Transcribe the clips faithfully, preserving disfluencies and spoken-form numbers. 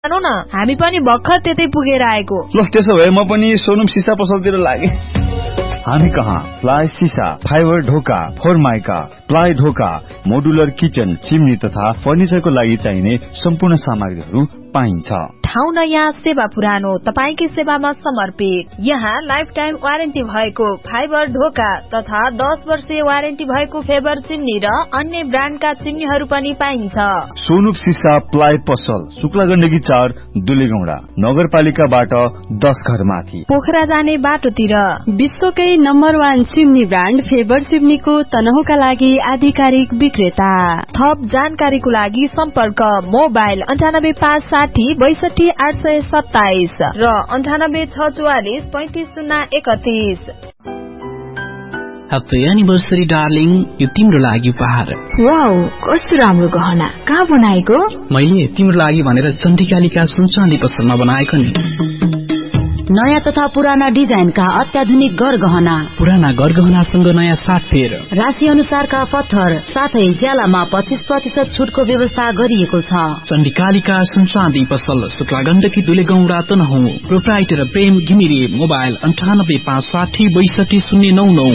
न हामी पनि भर्खर त्यतै पुगेर आएको। ल त्यसो भए म पनि सोनुम सिसा पसलतिर लागे। हामी कहाँ प्लाई सिसा, फाइबर ढोका, फोरमाइका, प्लाई ढोका, मोडुलर किचन, चिम्नी तथा फर्निचरको लागि चाहिने सम्पूर्ण सामग्रीहरू पाइन्छ। ठाउँ नयाँ, सेवा पुरानो, तपाईकै सेवामा समर्पित। यहाँ लाइफ टाइम वारेन्टी भएको फाइबर ढोका तथा दस वर्षीय वारेन्टी भएको फेबर चिम्नी र अन्य ब्रान्डका चिम्नीहरू पनि पाइन्छ। सोनुप सिसा प्लाई पसल, शुक्ला गण्डकी चार, दुलेगौडा, नगरपालिकाबाट दस घर माथि, पोखरा जाने बाटोतिर। विश्वकै number one chimney brand favour चिम्नीको तनहुका लागि आधिकारिक विक्रेता। थप जानकारीको लागि सम्पर्क मोबाइल अन्ठानब्बे पाँच साठी बैसठी आठ सय सत्ताइस र अन्ठानब्बे छ चौवालिस पैंतिस शून्य एकतीस। ह्याप्पी एनिभर्सरी डार्लिङ, यो तिम्रो लागि उपहार। वाउ, कस्तो राम्रो गहना, कहाँ बनाएको? मैले तिम्रो लागि भनेर चण्डीकालिका सुन चाँदी पसलमा बनाएको नि। नयाँ तथा पुराना डिजाइनका अत्याधुनिक गरगहना, पुराना गरगहनासँग नयाँ साटफेर, राशि अनुसारका पत्थर, साथै ज्यालामा पच्चीस प्रतिशत छुटको व्यवस्था गरिएको छ। चण्डीकालिका सुन चाँदी पसल, शुक्ला गण्डकी दुलेगौडा तनहुँ। प्रोप्राइटर प्रेम घिमिरे। मोबाइल अन्ठानब्बे पाँच साठी बैसठी शून्य नौ नौ।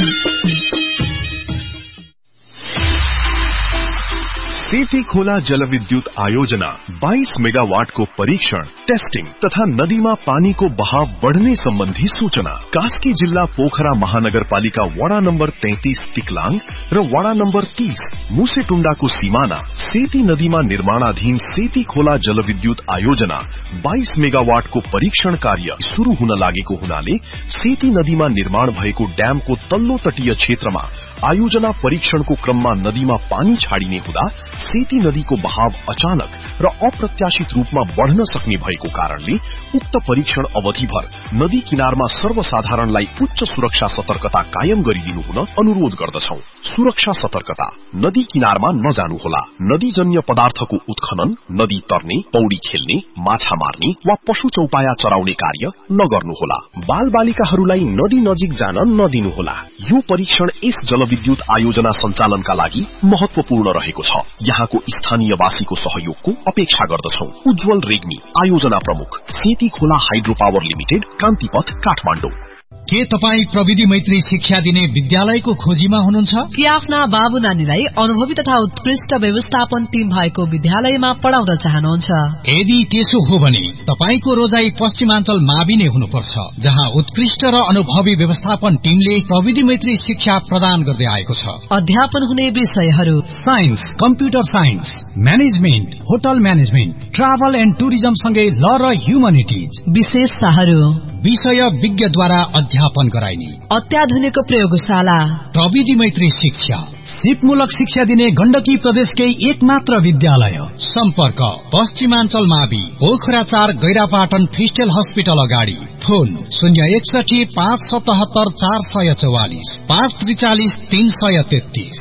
सेती खोला जलविद्युत आयोजना बाइस मेगावाट को परीक्षण, टेस्टिंग तथा नदीमा पानीको बहाव बढ़ने सम्बन्धी सूचना। कास्की जिल्ला पोखरा महानगरपालिका वडा नम्बर तैंतीस तिक्लाङ र वडा नम्बर तीस मुसेटुण्डाको सीमाना सेती नदीमा निर्माणाधीन सेती खोला जलविद्युत आयोजना बाइस मेगावाट को परीक्षण कार्य शुरू हुन लागेको हुनाले सेती नदीमा निर्माण भएको ड्यामको तल्लो तटीय क्षेत्रमा आयोजना परीक्षणको क्रममा नदीमा पानी छाडिने हुँदा सेती नदीको बहाव अचानक र अप्रत्याशित रूपमा बढ़न सक्ने भएको कारणले उक्त परीक्षण अवधिभर नदी किनारमा सर्वसाधारणलाई उच्च सुरक्षा सतर्कता कायम गरिदिनु हुन अनुरोध गर्दछौ। सुरक्षा सतर्कता, नदी किनारमा नजानुहोला। नदीजन्य पदार्थको उत्खनन, नदी तर्ने, पौडी खेल्ने, माछा मार्ने वा पशु चौपाया चराउने कार्य नगर्नुहोला। बाल बालिकाहरूलाई नदी नजिक जान नदिनुहोला। यो परीक्षण यस जलविद्युत आयोजना सञ्चालनका लागि महत्वपूर्ण रहेको छ। यहाँको स्थानीयवासीको सहयोगको अपेक्षा गर्दछौ। उज्जवल रेग्मी, आयोजना प्रमुख, सेती खोला हाइड्रो पावर लिमिटेड, कान्तिपथ, काठमाडौँ। के तपाई प्रविधि मैत्री शिक्षा दिने विद्यालयको खोजीमा हुनुहुन्छ? कि आफ्ना बाबु नानीलाई अनुभवी तथा उत्कृष्ट व्यवस्थापन टिम भएको विद्यालयमा पढाउन चाहनुहुन्छ? यदि त्यसो हो भने तपाईको रोजाई पश्चिमाञ्चल मावि नै हुनुपर्छ, जहाँ उत्कृष्ट र अनुभवी व्यवस्थापन टिमले प्रविधि मैत्री शिक्षा प्रदान गर्दै आएको छ। अध्यापन हुने विषयहरू: science, computer science, management, hotel management, travel and tourism सँगै ल र ह्युमनिटिज। विशेषताहरू: विषय विज्ञद्वारा अध्यापन गराइने अत्याधुनिक प्रयोगशाला, प्रविधि मैत्री शिक्षा, सिपमूलक शिक्षा दिने गण्डकी प्रदेशकै एक मात्र विद्यालय। सम्पर्क पश्चिमाञ्चल मावि, पोखरा चार, गैरापाटन फिस्टेल हस्पिटल अगाडि। फोन शून्य एकसठी पाँच सतहत्तर चार सय चौवालिस, पाँच त्रिचालिस तीन सय तेत्तीस।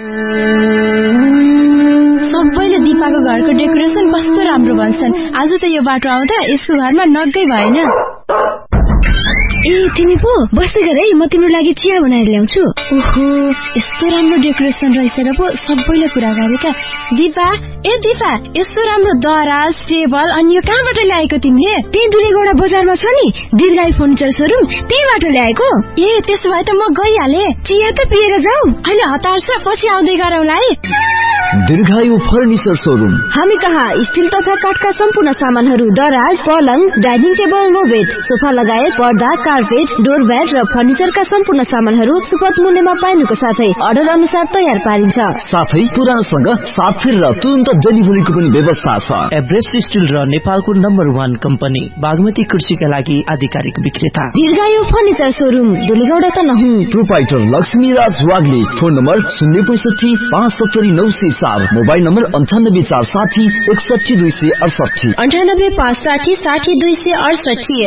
सबैले दिपाको घरको डेकोरेसन कस्तो राम्रो भन्छन्। आज त यो बाटो आउँदा यसको घरमा नगै भएन। ए तिमी पो बस्दै गर है, म तिम्रो लागि चिया बनाएर ल्याउँछु। ओहो, यस्तो राम्रो डेकोरेसन रहेछ र पो सबैले कुरा गरेका। दिपा, ए दिपा, यस्तो राम्रो दराज, टेबल अनि यो कहाँबाट ल्याएको तिमीले? त्यही दुलेगौडा बजारमा छ नि दीर्घायु फर्निचर शोरूम, त्यहीबाट ल्याएको। ए त्यसो भए त म गइहाले। चिया त पिएर जाऊ। अहिले हतार छ, पछि आउँदै गरौँला है। दीर्घायु फर्निचर शोरूम। हामी कहाँ स्टिल तथा काठका सम्पूर्ण सामानहरू, दराज, पलङ, dining table, no bed, sofa लगायत पर्दा, कार्पेट, डोरम्याट र फर्निचरका सम्पूर्ण सामानहरू सुपथ मूल्यमा पाइनुको साथै अर्डर अनुसार तयार पारिन्छ। साथै पुरानोसँग सातफेर र तुरन्त डेलिभरीको पनि व्यवस्था छ। एभरेस्ट स्टिल र नेपालको नम्बर वान कम्पनी बागमती कृषिका लागि आधिकारिक विक्रेता। दीर्घायु furniture showroom, दुलेगौडा Tanahun. Proprietor Laxmiraj Wagle. Phone number शून्य पैसठी पाँच सत्तरी नौ सय चार। मोबाइल नम्बर अन्ठानब्बे चार साठी एकसठी दुई सय अडसठी, अन्ठानब्बे पाँच साठी साठी दुई सय अडसठी।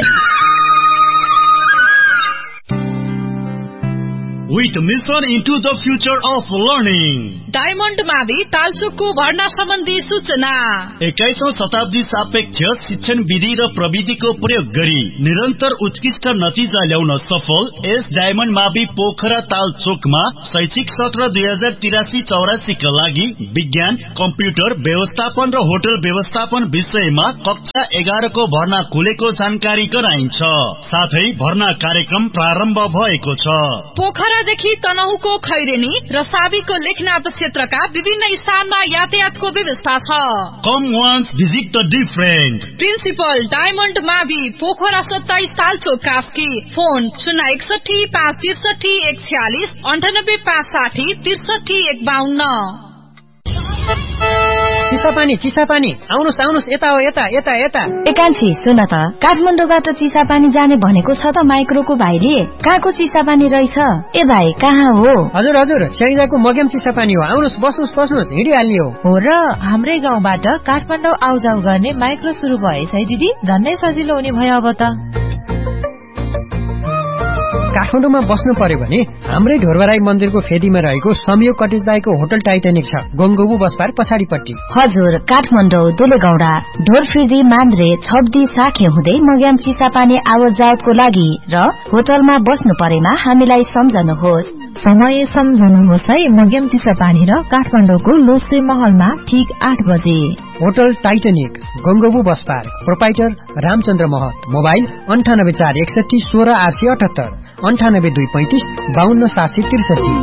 With mission into the future of learning. Diamond मावि तालचोकको भर्ना सम्बन्धी सूचना। एक्काइसौं शताब्दी सापेक्ष शिक्षण विधि र प्रविधिको प्रयोग गरी निरन्तर उत्कृष्ट नतिजा ल्याउन सफल एस डायमण्ड मावि पोखरा तालचोकमा शैक्षिक सत्र दुई हजार तिरासी चौरासी का लागि विज्ञान, कम्प्युटर व्यवस्थापन र होटल व्यवस्थापन विषयमा कक्षा एघार को भर्ना खुलेको जानकारी गराइन्छ। साथै भर्ना कार्यक्रम प्रारम्भ भएको छ। पोखरादेखि तनहुको खैरेनी र साबीको लेखनाथ क्षेत्रका विभिन्न स्थानमा यातायातको व्यवस्था छ। कम once visit the different. Principal diamond मावि पोखरा सत्ताइस तालचोक कास्की। फोन शून्य एकसठी पाँच त्रिसठी एक छ्यालिस अन्ठानब्बे पाँच साठी त्रिसठी एक बाहन्न। चिसापानी चिसापानी आउनुहोस् आउनुहोस् यता हो यता यता यता। एकान्छी सुन त काठमाडौँबाट चिसापानी जाने भनेको छ त माइक्रोको भाइले। कहाँको चिसापानी रहेछ? ए भाइ कहाँ हो? हजुर हजुर स्याङ्जाको मग्याम चिसापानी हो। आउनुहोस् बस्नुहोस् बस्नुहोस् हिँडिहाल्ने हो। हो र हाम्रै गाउँबाट काठमाडौँ आउजाउ गर्ने माइक्रो सुरु भएछ है दिदी। झन्नै सजिलो हुने भयो अब त। काठमाडौँमा बस्नु पर्यो भने हाम्रै ढोरबराई मन्दिरको फेदीमा रहेको संयोग कटेज दाईको होटल टाइटानिक छ, गंगोबु बसपार पछाडिपट्टि। हजुर काठमाडौँ दुलेगौडा ढोरफिर्दी मान्द्रे छब्दी साखे हुँदै मग्याम चिसापानी आवत जावतको लागि र होटलमा बस्नु परेमा हामीलाई सम्झनुहोस्। समय सम्झनुहोस् है। मग्याम चिसापानी र काठमाडौँको लोसे महलमा ठीक आठ बजे। होटल टाइटानिक गंगोबु बसपार प्रोपाइटर रामचन्द्र महत। मोबाइल अन्ठानब्बे चार एकसठी सोह्र आठ सय अठहत्तर अन्ठानब्बे दुई पैंतिस बाहन्न सात सय त्रिसठी।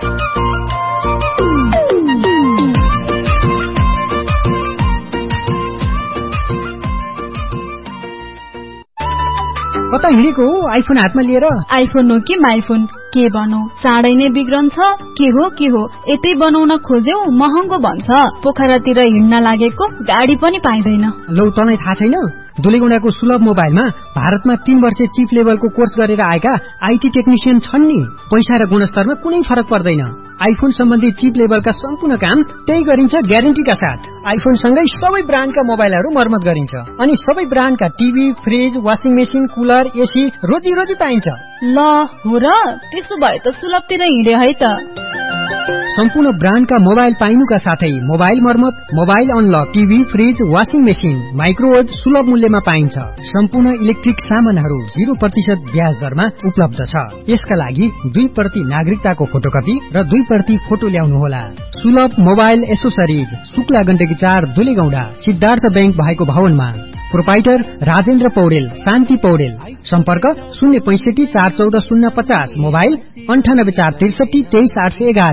कता हिँडेको हो आइफोन हातमा लिएर? आइफोन हो कि माइफोन के बनाऊ, चाँडै नै बिग्रन्छ। के हो के हो यतै बनाउन खोज्यौ महँगो भन्छ। पोखरातिर हिँड्न लागेको गाडी पनि पाइँदैन। लौ तँलाई थाहा छैन? दुलेगुडाको सुलभ मोबाइलमा भारतमा तीन वर्ष चिप लेभलको कोर्स गरेर आएका आइटी टेक्निसियन छन् नि। पैसा र गुणस्तरमा कुनै फरक पर्दैन। आइफोन सम्बन्धी चिप लेभलका सम्पूर्ण काम त्यही गरिन्छ ग्यारेन्टीका साथ। आइफोन सँगै सबै ब्रान्डका मोबाइलहरू मर्मत गरिन्छ अनि सबै ब्रान्डका TV, fridge, washing machine, cooler, AC रोजी रोजी पाइन्छ। ल हो र त्यसो भए त सुलभतिर हिँडे है त। सम्पूर्ण ब्रान्डका मोबाइल पाइनुका साथै मोबाइल मर्मत, mobile unlock, TV, fridge, washing machine, microwave सुलभ मूल्यमा पाइन्छ। सम्पूर्ण इलेक्ट्रिक सामानहरू जीरो प्रतिशत ब्याज दरमा उपलब्ध छ। यसका लागि दुई प्रति नागरिकताको फोटोकपी र दुई प्रति फोटो ल्याउनुहोला। सुलभ मोबाइल एसोसरिज शुक्ला गण्डकी चार दुलेगौडा सिद्धार्थ बैंक भएको भवनमा। प्रोपाइटर राजेन्द्र पौडेल, शान्ति पौडेल। सम्पर्क शून्य पैंसठी चार चौध शून्य पचास। मोबाइल अन्ठानब्बे चार त्रिसठी तेइस आठ सय एघार।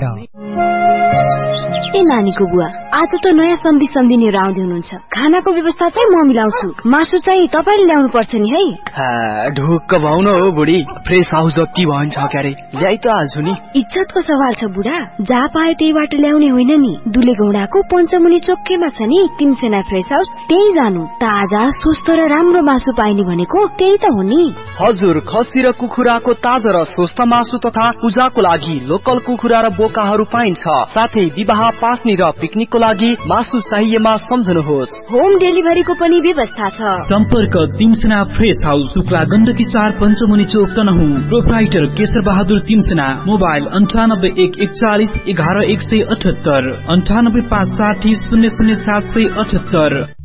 ए नानीको बुवा आज त नयाँ सम्धी सम्धिनीहरू आउँदै हुनुहुन्छ। खानाको व्यवस्था चाहिँ म मिलाउँछु। मासु चाहिँ तपाईँले ल्याउनु पर्छ नि है। ढुक्क भाउ न हो बुढी, फ्रेस हाउस जति भन्छ क्यारे ल्याइ त आज नि। इज्जतको सवाल छ बुढा, जहाँ पायो त्यहीबाट ल्याउने होइन नि। दुलेगौडाको पञ्चमुनि चोकमा छ नि तिनसेना फ्रेस हाउस, त्यही जानु। ताजा स्वस्थ र राम्रो मासु पाइने भनेको त्यही त हो नि। हजुर खसी र कुखुराको ताजा र स्वस्थ मासु तथा पूजाको लागि लोकल कुखुरा र बोकाहरू पाइन्छ। साथै विवाह, पास्नी र पिकनिकको लागि मासु चाहिएमा सम्झनुहोस्। होम डेलिभरीको पनि व्यवस्था छ। सम्पर्क तिमसेना फ्रेस हाउस शुक्ला गण्डकी चार पञ्चमुनि चोक तनहु। प्रोप्राइटर केशर बहादुर तिमसेना। मोबाइल अन्ठानब्बे एक एकचालिस एघार एक सय अठहत्तर अन्ठानब्बे पाँच साठी शून्य शून्य सात सय अठहत्तर।